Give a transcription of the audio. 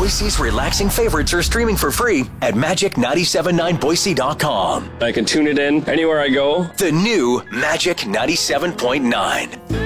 Boise's relaxing favorites are streaming for free at magic979boise.com. I can tune it in anywhere I go. The new Magic 97.9.